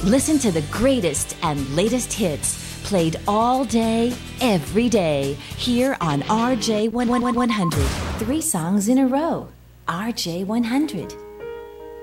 Listen to the greatest and latest hits played all day, every day, here on RJ100. 3 songs in a row. RJ100.